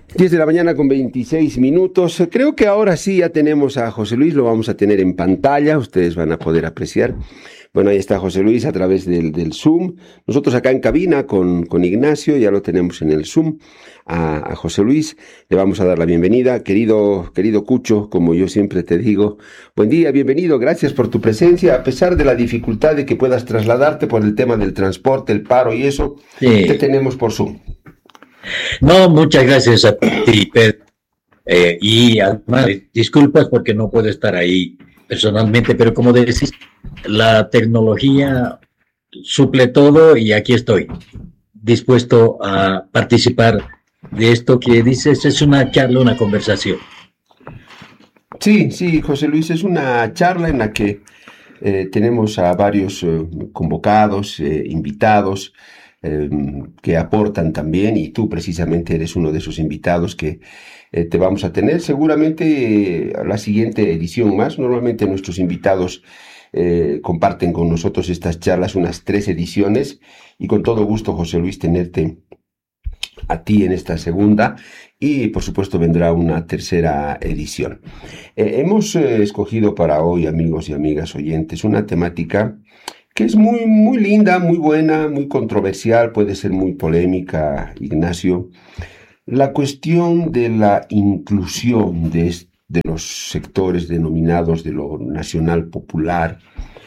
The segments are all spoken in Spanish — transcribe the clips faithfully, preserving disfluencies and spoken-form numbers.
diez de la mañana con veintiséis minutos. Creo que ahora sí ya tenemos a José Luis, lo vamos a tener en pantalla, ustedes van a poder apreciar. Bueno, ahí está José Luis a través del, del Zoom. Nosotros acá en cabina con, con Ignacio, ya lo tenemos en el Zoom, a, a José Luis. Le vamos a dar la bienvenida. Querido, querido Cucho, como yo siempre te digo, buen día, bienvenido, gracias por tu presencia. A pesar de la dificultad de que puedas trasladarte por el tema del transporte, el paro y eso, sí, te tenemos por Zoom. No, muchas gracias a ti, Pedro. Eh, y además, disculpas porque no puedo estar ahí personalmente, pero como decís, la tecnología suple todo y aquí estoy, dispuesto a participar de esto que dices. Es una charla, una conversación. Sí, sí, José Luis, es una charla en la que eh, tenemos a varios eh, convocados, eh, invitados, eh, que aportan también, y tú precisamente eres uno de esos invitados que eh, te vamos a tener seguramente eh, a la siguiente edición más. Normalmente nuestros invitados eh, comparten con nosotros estas charlas unas tres ediciones, y con todo gusto, José Luis, tenerte a ti en esta segunda, y por supuesto vendrá una tercera edición. Eh, hemos eh, escogido para hoy, amigos y amigas oyentes, una temática que es muy, muy linda, muy buena, muy controversial, puede ser muy polémica, Ignacio. La cuestión de la inclusión de, de los sectores denominados de lo nacional popular,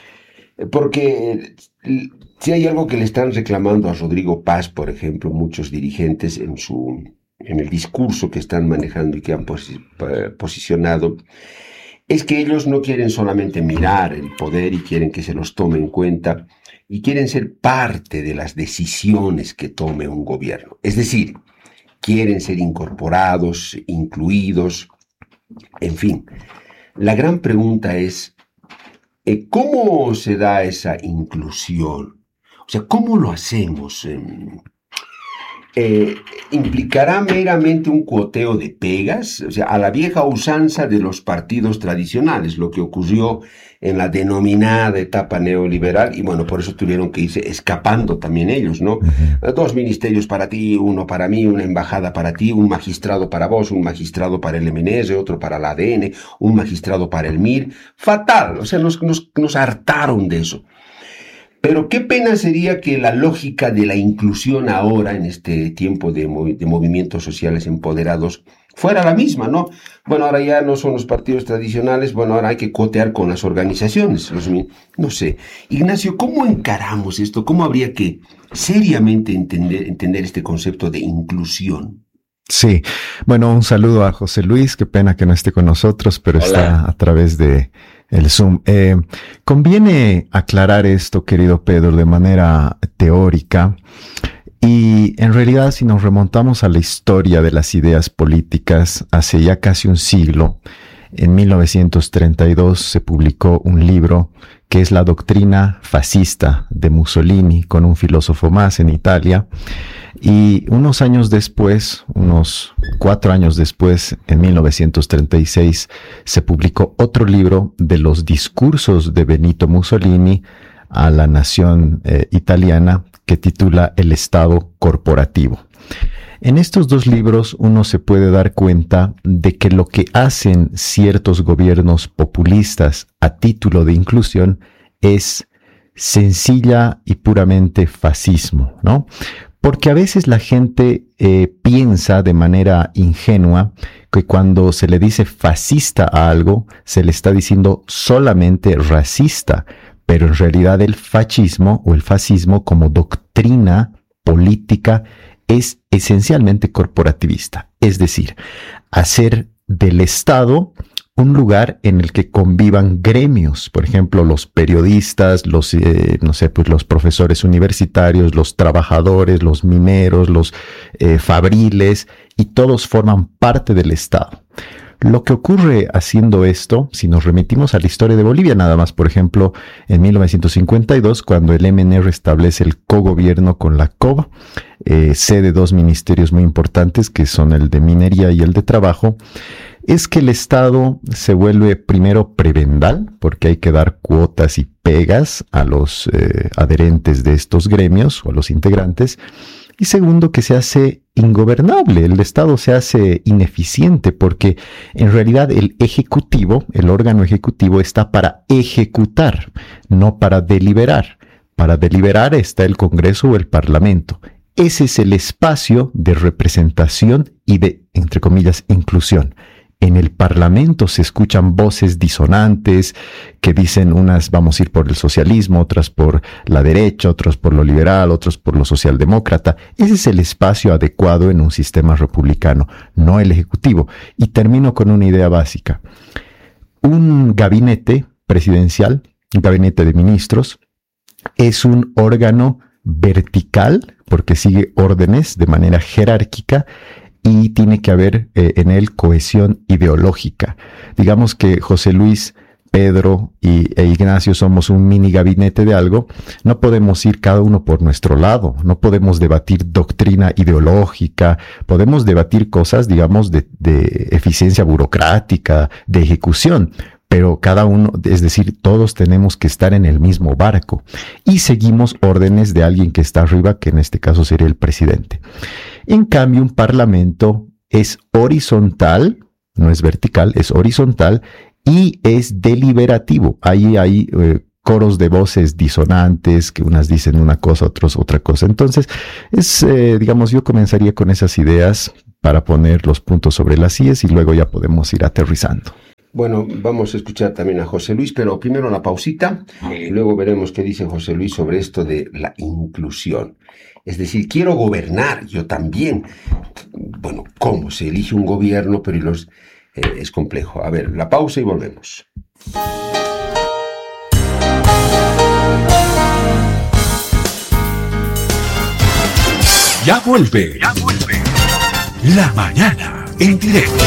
porque si hay algo que le están reclamando a Rodrigo Paz, por ejemplo, muchos dirigentes en, su, en el discurso que están manejando y que han posi- posicionado, es que ellos no quieren solamente mirar el poder y quieren que se los tome en cuenta y quieren ser parte de las decisiones que tome un gobierno. Es decir, quieren ser incorporados, incluidos, en fin. La gran pregunta es, ¿cómo se da esa inclusión? O sea, ¿cómo lo hacemos? Eh, ¿Implicará meramente un cuoteo de pegas? O sea, a la vieja usanza de los partidos tradicionales, lo que ocurrió en la denominada etapa neoliberal, y bueno, por eso tuvieron que irse escapando también ellos, ¿no? Uh-huh. Dos ministerios para ti, uno para mí, una embajada para ti, un magistrado para vos, un magistrado para el M N S, otro para la A D N, un magistrado para el M I R. Fatal, o sea, nos, nos, nos hartaron de eso. Pero qué pena sería que la lógica de la inclusión ahora, en este tiempo de, movi- de movimientos sociales empoderados, fuera la misma, ¿no? Bueno, ahora ya no son los partidos tradicionales, bueno, ahora hay que cotear con las organizaciones. Los, no sé. Ignacio, ¿cómo encaramos esto? ¿Cómo habría que seriamente entender, entender este concepto de inclusión? Sí, bueno, un saludo a José Luis, qué pena que no esté con nosotros, pero Hola. Está a través de el Zoom. Eh, conviene aclarar esto, querido Pedro, de manera teórica, y en realidad si nos remontamos a la historia de las ideas políticas, hace ya casi un siglo, en mil novecientos treinta y dos se publicó un libro que es La doctrina fascista de Mussolini, con un filósofo más en Italia. Y unos años después, unos cuatro años después, en mil novecientos treinta y seis, se publicó otro libro de los discursos de Benito Mussolini a la nación eh, italiana, que titula El Estado Corporativo. En estos dos libros uno se puede dar cuenta de que lo que hacen ciertos gobiernos populistas a título de inclusión es sencilla y puramente fascismo, ¿no? Porque a veces la gente eh, piensa de manera ingenua que cuando se le dice fascista a algo, se le está diciendo solamente racista, pero en realidad el fascismo o el fascismo como doctrina política es esencialmente corporativista, es decir, hacer del Estado un lugar en el que convivan gremios, por ejemplo, los periodistas, los, eh, no sé, pues los profesores universitarios, los trabajadores, los mineros, los eh, fabriles, y todos forman parte del Estado. Lo que ocurre haciendo esto, si nos remitimos a la historia de Bolivia nada más, por ejemplo, en mil novecientos cincuenta y dos, cuando el M N R establece el cogobierno con la C O B, eh, cede dos ministerios muy importantes, que son el de Minería y el de Trabajo, es que el Estado se vuelve primero prebendal, porque hay que dar cuotas y pegas a los eh, adherentes de estos gremios o a los integrantes, Y segundo, que se hace ingobernable, el Estado se hace ineficiente porque en realidad el ejecutivo, el órgano ejecutivo está para ejecutar, no para deliberar. Para deliberar está el Congreso o el Parlamento. Ese es el espacio de representación y de, entre comillas, inclusión. En el Parlamento se escuchan voces disonantes que dicen unas vamos a ir por el socialismo, otras por la derecha, otros por lo liberal, otros por lo socialdemócrata. Ese es el espacio adecuado en un sistema republicano, no el ejecutivo. Y termino con una idea básica. Un gabinete presidencial, un gabinete de ministros, es un órgano vertical porque sigue órdenes de manera jerárquica y tiene que haber eh, en él cohesión ideológica. Digamos que José Luis, Pedro y, e Ignacio somos un mini gabinete de algo. No podemos ir cada uno por nuestro lado. No podemos debatir doctrina ideológica. Podemos debatir cosas, digamos, de, de eficiencia burocrática, de ejecución. Pero cada uno, es decir, todos tenemos que estar en el mismo barco y seguimos órdenes de alguien que está arriba, que en este caso sería el presidente. En cambio, un parlamento es horizontal, no es vertical, es horizontal y es deliberativo. Ahí hay eh, coros de voces disonantes, que unas dicen una cosa, otros otra cosa. Entonces, es, eh, digamos, yo comenzaría con esas ideas para poner los puntos sobre las íes y luego ya podemos ir aterrizando. Bueno, vamos a escuchar también a José Luis, pero primero la pausita, y luego veremos qué dice José Luis sobre esto de la inclusión. Es decir, quiero gobernar, yo también. Bueno, ¿cómo se elige un gobierno? Pero los, eh, es complejo. A ver, la pausa y volvemos. Ya vuelve, ya vuelve. La mañana en directo.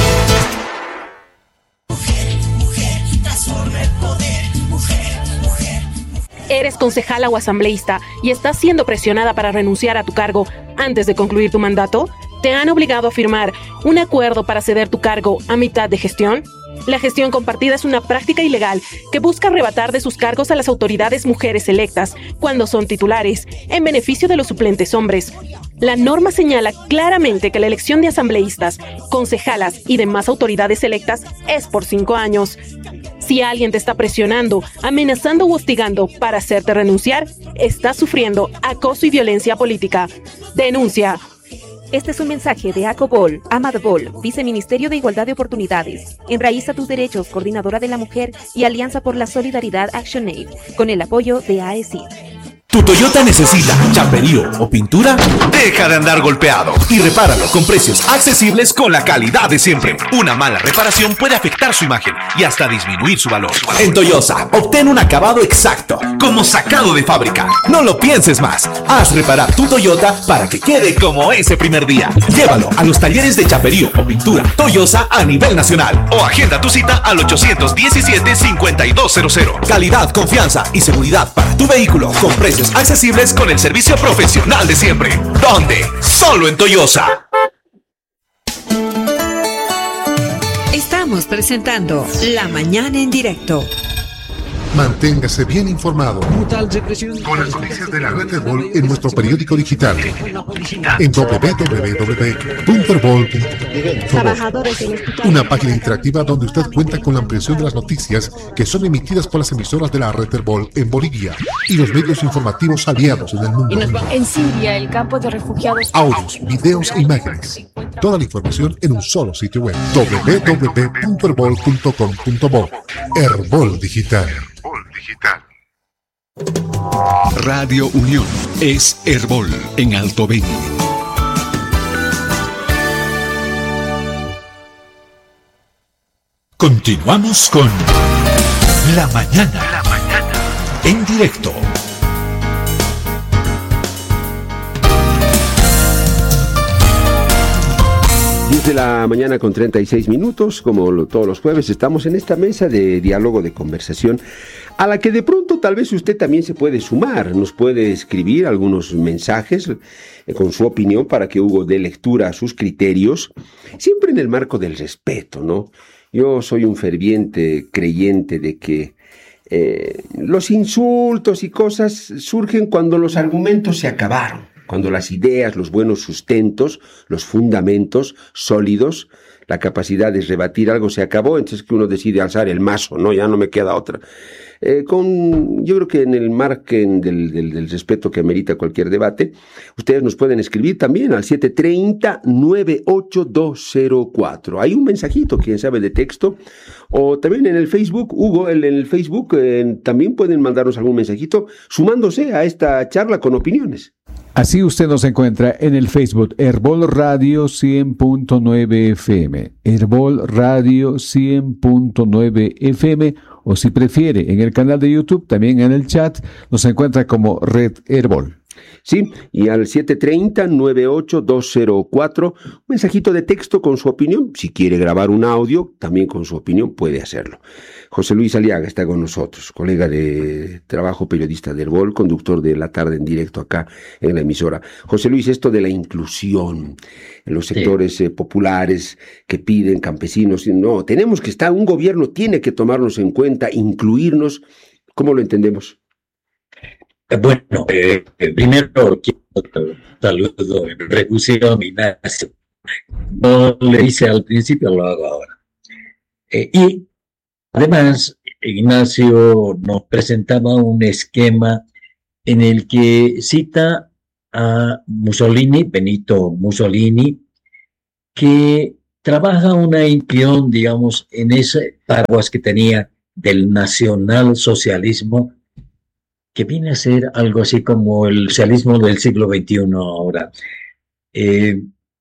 Eres concejala o asambleísta y estás siendo presionada para renunciar a tu cargo antes de concluir tu mandato. ¿Te han obligado a firmar un acuerdo para ceder tu cargo a mitad de gestión? La gestión compartida es una práctica ilegal que busca arrebatar de sus cargos a las autoridades mujeres electas cuando son titulares, en beneficio de los suplentes hombres. La norma señala claramente que la elección de asambleístas, concejalas y demás autoridades electas es por cinco años. Si alguien te está presionando, amenazando u hostigando para hacerte renunciar, estás sufriendo acoso y violencia política. Denuncia. Este es un mensaje de ACOBOL, AMADBOL, Viceministerio de Igualdad de Oportunidades, Enraiza tus Derechos, Coordinadora de la Mujer y Alianza por la Solidaridad ActionAid, con el apoyo de A E C I D. ¿Tu Toyota necesita chaperío o pintura? Deja de andar golpeado y repáralo con precios accesibles con la calidad de siempre. Una mala reparación puede afectar su imagen y hasta disminuir su valor. En Toyosa, obtén un acabado exacto, como sacado de fábrica. No lo pienses más. Haz reparar tu Toyota para que quede como ese primer día. Llévalo a los talleres de chaperío o pintura Toyosa a nivel nacional o agenda tu cita al ochocientos diecisiete, cincuenta y dos cero cero. Calidad, confianza y seguridad para tu vehículo con precios accesibles con el servicio profesional de siempre. ¿Dónde? Solo en Toyosa. Estamos presentando La Mañana en Directo. Manténgase bien informado con las noticias de la red Herbol en nuestro periódico digital en doble u doble u doble u punto herbol punto com. Una página interactiva donde usted cuenta con la ampliación de las noticias que son emitidas por las emisoras de la red Herbol en Bolivia y los medios informativos aliados en el mundo. En Siria, el campo de refugiados. Audios, videos e imágenes. Toda la información en un solo sitio web. doble u doble u doble u punto herbol punto com punto bo. Herbol Digital. Digital. Radio Unión es Herbol en Alto Beni. Continuamos con La Mañana, La Mañana en directo. diez de la mañana con treinta y seis minutos, como lo, todos los jueves, estamos en esta mesa de diálogo, de conversación, a la que de pronto tal vez usted también se puede sumar, nos puede escribir algunos mensajes eh, con su opinión para que Hugo dé lectura a sus criterios, siempre en el marco del respeto, ¿no? Yo soy un ferviente creyente de que eh, los insultos y cosas surgen cuando los argumentos se acabaron. Cuando las ideas, los buenos sustentos, los fundamentos sólidos, la capacidad de rebatir algo se acabó, entonces que uno decide alzar el mazo, ¿no? Ya no me queda otra. Eh, con, yo creo que en el margen del, del, del respeto que amerita cualquier debate, ustedes nos pueden escribir también al siete tres cero, nueve ocho dos cero cuatro. Hay un mensajito, quién sabe, de texto, o también en el Facebook, Hugo, en el Facebook eh, también pueden mandarnos algún mensajito sumándose a esta charla con opiniones. Así usted nos encuentra en el Facebook Herbol Radio cien punto nueve F M, Herbol Radio cien punto nueve F M, o si prefiere en el canal de YouTube, también en el chat, nos encuentra como Red Herbol. Sí, y al siete tres cero, nueve ocho dos cero cuatro, un mensajito de texto con su opinión. Si quiere grabar un audio, también con su opinión puede hacerlo. José Luis Aliaga está con nosotros, colega de trabajo, periodista de Herbol, conductor de La Tarde en directo acá en la emisora. José Luis, esto de la inclusión en los sectores sí. eh, populares que piden campesinos, no, tenemos que estar, un gobierno tiene que tomarnos en cuenta, incluirnos, ¿cómo lo entendemos? Bueno, eh, primero quiero saludo en reducción Ignacio. No le hice al principio, lo hago ahora. Eh, y además, Ignacio nos presentaba un esquema en el que cita a Mussolini, Benito Mussolini, que trabaja una inclusión, digamos, en ese paraguas que tenía del nacionalsocialismo, que viene a ser algo así como el socialismo del siglo veintiuno ahora. Eh,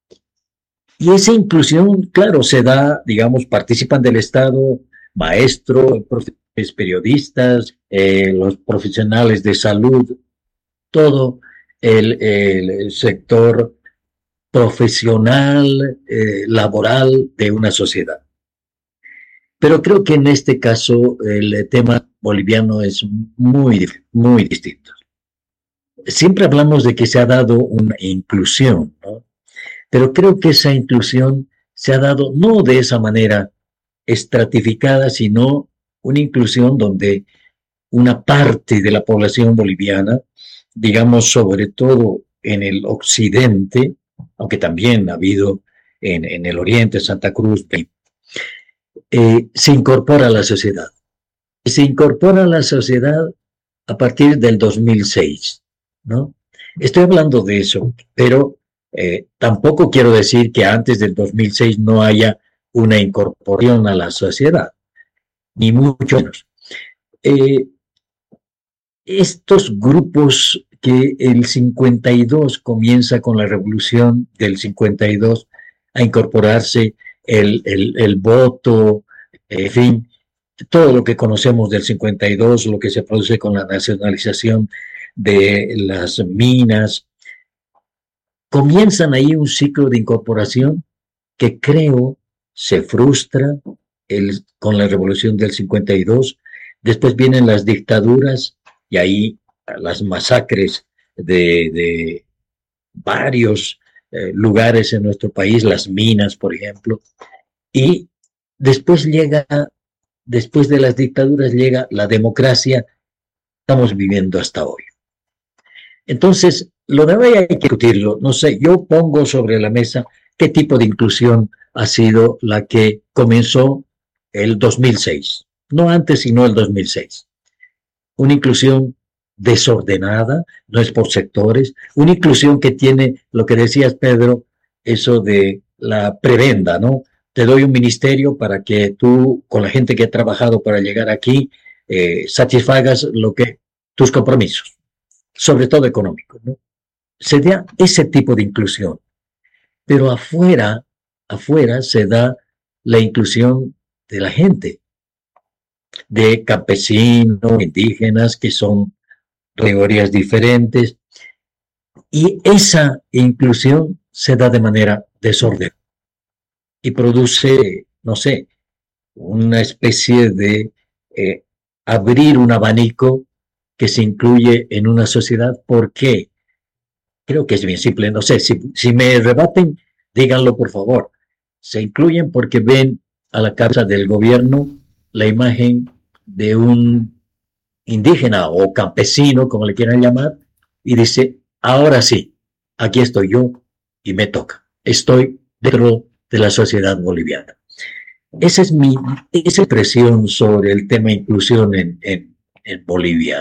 y esa inclusión, claro, se da, digamos, participan del Estado, maestros, profesores, periodistas, eh, los profesionales de salud, todo el, el sector profesional, eh, laboral de una sociedad. Pero creo que en este caso el tema boliviano es muy, muy distinto. Siempre hablamos de que se ha dado una inclusión, ¿no? Pero creo que esa inclusión se ha dado no de esa manera estratificada, sino una inclusión donde una parte de la población boliviana, digamos sobre todo en el occidente, aunque también ha habido en, en el oriente, Santa Cruz, Eh, se incorpora a la sociedad. Se incorpora a la sociedad a partir del dos mil seis, ¿no? Estoy hablando de eso, pero eh, tampoco quiero decir que antes del dos mil seis no haya una incorporación a la sociedad, ni mucho menos. Eh, estos grupos que el cincuenta y dos comienza con la revolución del cincuenta y dos a incorporarse El, el, el voto, en fin, todo lo que conocemos del cincuenta y dos, lo que se produce con la nacionalización de las minas, comienzan ahí un ciclo de incorporación que creo se frustra el, con la revolución del cincuenta y dos, después vienen las dictaduras y ahí las masacres de, de varios Eh, lugares en nuestro país, las minas, por ejemplo, y después llega, después de las dictaduras llega la democracia, estamos viviendo hasta hoy. Entonces, lo de hoy hay que discutirlo, no sé, yo pongo sobre la mesa qué tipo de inclusión ha sido la que comenzó el dos mil seis, no antes, sino el dos mil seis. Una inclusión desordenada, no es por sectores, una inclusión que tiene, lo que decías, Pedro, eso de la prebenda, ¿no? Te doy un ministerio para que tú, con la gente que ha trabajado para llegar aquí, eh, satisfagas lo que, tus compromisos, sobre todo económicos, ¿no? Se da ese tipo de inclusión, pero afuera, afuera se da la inclusión de la gente, de campesinos, indígenas, que son categorías diferentes, y esa inclusión se da de manera desordenada y produce, no sé, una especie de eh, abrir un abanico que se incluye en una sociedad. ¿Por qué? Creo que es bien simple, no sé, si, si me rebaten, díganlo por favor. Se incluyen porque ven a la cabeza del gobierno la imagen de un indígena o campesino, como le quieran llamar, y dice, ahora sí, aquí estoy yo y me toca. Estoy dentro de la sociedad boliviana. Esa es mi esa impresión sobre el tema inclusión en, en, en Bolivia.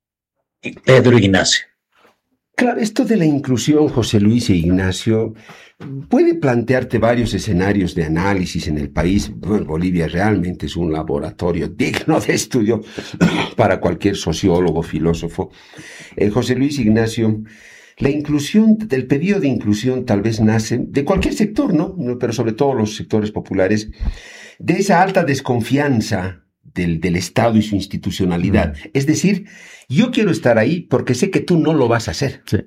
Pedro Ignacio. Claro, esto de la inclusión, José Luis e Ignacio, puede plantearte varios escenarios de análisis en el país. Bueno, Bolivia realmente es un laboratorio digno de estudio para cualquier sociólogo, filósofo. Eh, José Luis Ignacio, la inclusión, el pedido de inclusión tal vez nace de cualquier sector, ¿no? Pero sobre todo los sectores populares, de esa alta desconfianza del, del Estado y su institucionalidad. Mm. Es decir, yo quiero estar ahí porque sé que tú no lo vas a hacer. Sí.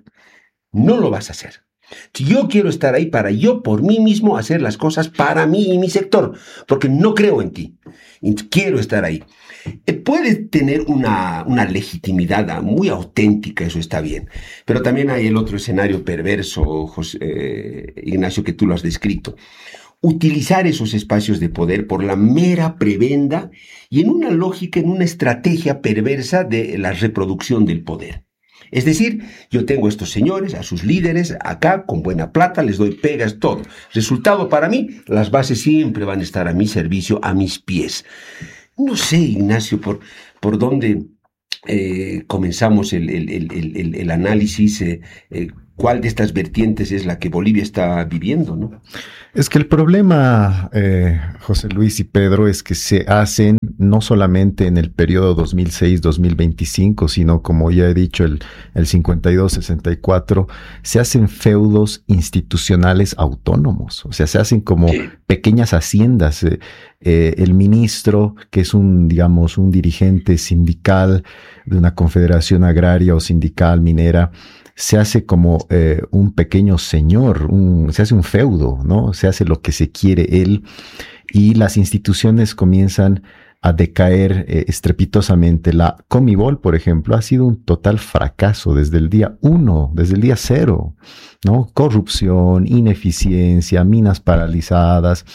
No lo vas a hacer. Yo quiero estar ahí para yo por mí mismo hacer las cosas para mí y mi sector, porque no creo en ti. Quiero estar ahí. Eh, puede tener una, una legitimidad muy auténtica, eso está bien. Pero también hay el otro escenario perverso, José, eh, Ignacio, que tú lo has descrito. Utilizar esos espacios de poder por la mera prebenda y en una lógica, en una estrategia perversa de la reproducción del poder. Es decir, yo tengo a estos señores, a sus líderes, acá, con buena plata, les doy pegas, todo. Resultado para mí, las bases siempre van a estar a mi servicio, a mis pies. No sé, Ignacio, por, por dónde eh, comenzamos el, el, el, el, el análisis, eh, eh, cuál de estas vertientes es la que Bolivia está viviendo, ¿no? Es que el problema, eh, José Luis y Pedro, es que se hacen no solamente en el periodo dos mil seis a dos mil veinticinco, sino, como ya he dicho, el, el cincuenta y dos sesenta y cuatro, se hacen feudos institucionales autónomos. O sea, se hacen como sí. pequeñas haciendas. Eh, eh, el ministro, que es un, digamos, un dirigente sindical de una confederación agraria o sindical minera, se hace como eh, un pequeño señor, un, se hace un feudo, ¿no? Se hace lo que se quiere él y las instituciones comienzan a decaer eh, estrepitosamente. La Comibol, por ejemplo, ha sido un total fracaso desde el día uno, desde el día cero, ¿no? Corrupción, ineficiencia, minas paralizadas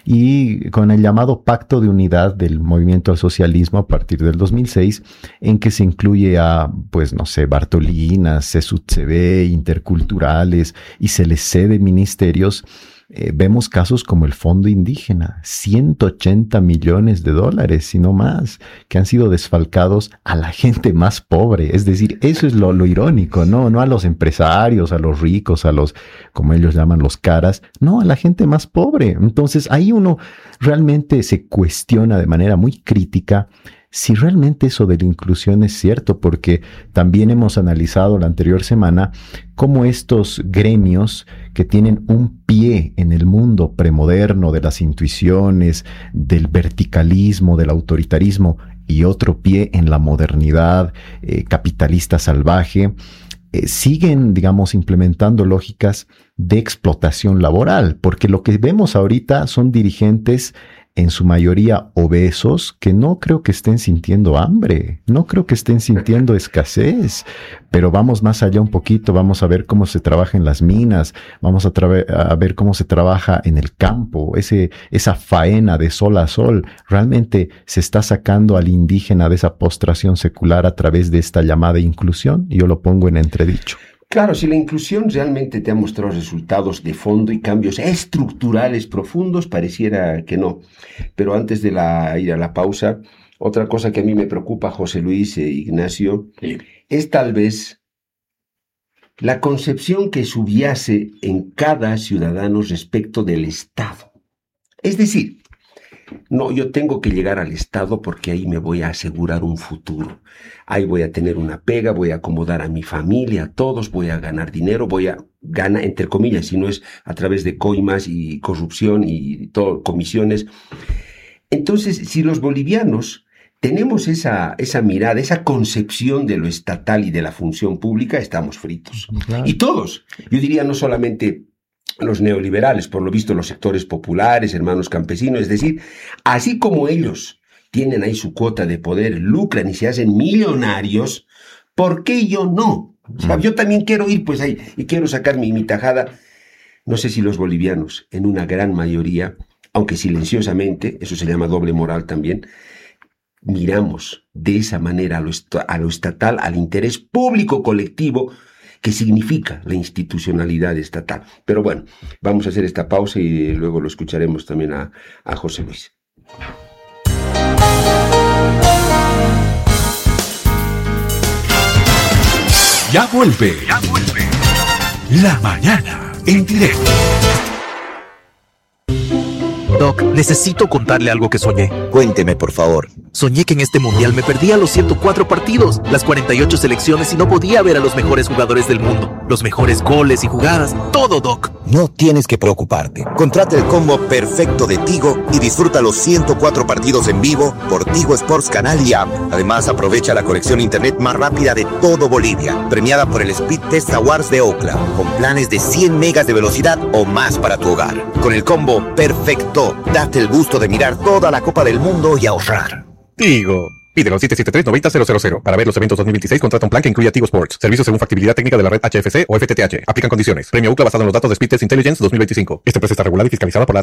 y con el llamado Pacto de Unidad del Movimiento al Socialismo a partir del dos mil seis, en que se incluye a, pues, no sé, Bartolinas, C S U T C B, interculturales y se les cede ministerios. Eh, vemos casos como el Fondo Indígena, ciento ochenta millones de dólares, si no más, que han sido desfalcados a la gente más pobre. Es decir, eso es lo, lo irónico, ¿no? No a los empresarios, a los ricos, a los, como ellos llaman, los caras, no, a la gente más pobre. Entonces, ahí uno realmente se cuestiona de manera muy crítica si realmente eso de la inclusión es cierto, porque también hemos analizado la anterior semana cómo estos gremios que tienen un pie en el mundo premoderno de las intuiciones, del verticalismo, del autoritarismo, y otro pie en la modernidad eh, capitalista salvaje, eh, siguen, digamos, implementando lógicas de explotación laboral, porque lo que vemos ahorita son dirigentes en su mayoría obesos, que no creo que estén sintiendo hambre, no creo que estén sintiendo escasez, pero vamos más allá un poquito, vamos a ver cómo se trabaja en las minas, vamos a, a ver cómo se trabaja en el campo, ese, esa faena de sol a sol, realmente se está sacando al indígena de esa postración secular a través de esta llamada inclusión, y yo lo pongo en entredicho. Claro, si la inclusión realmente te ha mostrado resultados de fondo y cambios estructurales profundos, pareciera que no. Pero antes de la, ir a la pausa, otra cosa que a mí me preocupa, José Luis e Ignacio, sí. es tal vez la concepción que subyace en cada ciudadano respecto del Estado. Es decir, no, yo tengo que llegar al Estado porque ahí me voy a asegurar un futuro. Ahí voy a tener una pega, voy a acomodar a mi familia, a todos, voy a ganar dinero, voy a ganar, entre comillas, si no es a través de coimas y corrupción y todo, comisiones. Entonces, si los bolivianos tenemos esa, esa mirada, esa concepción de lo estatal y de la función pública, estamos fritos. Claro. Y todos, yo diría no solamente los neoliberales, por lo visto los sectores populares, hermanos campesinos, es decir, así como ellos tienen ahí su cuota de poder, lucran y se hacen millonarios, ¿por qué yo no? O sea, yo también quiero ir pues ahí y quiero sacar mi, mi tajada. No sé si los bolivianos, en una gran mayoría, aunque silenciosamente, eso se llama doble moral también, miramos de esa manera a lo, est- a lo estatal, al interés público colectivo, que significa la institucionalidad estatal. Pero bueno, vamos a hacer esta pausa y luego lo escucharemos también a, a José Luis. Ya vuelve, ya vuelve. La mañana en directo. Doc, necesito contarle algo que soñé. Cuénteme, por favor. Soñé que en este mundial me perdía los ciento cuatro partidos, las cuarenta y ocho selecciones y no podía ver a los mejores jugadores del mundo, los mejores goles y jugadas, todo, Doc. No tienes que preocuparte. Contrata el combo perfecto de Tigo y disfruta los ciento cuatro partidos en vivo por Tigo Sports Canal y App. Además, aprovecha la conexión internet más rápida de todo Bolivia, premiada por el Speed Test Awards de Ookla, con planes de cien megas de velocidad o más para tu hogar. Con el combo perfecto, date el gusto de mirar toda la Copa del Mundo y ahorrar. Tigo. Pídelo al siete siete tres, nueve cero cero cero. Para ver los eventos dos mil veintiséis, contrata un plan que incluya Tigo Sports. Servicios según factibilidad técnica de la red H F C o F T T H. Aplican condiciones. Premio U C L A basado en los datos de Speed Test Intelligence dos mil veinticinco. Esta empresa está regulada y fiscalizada por la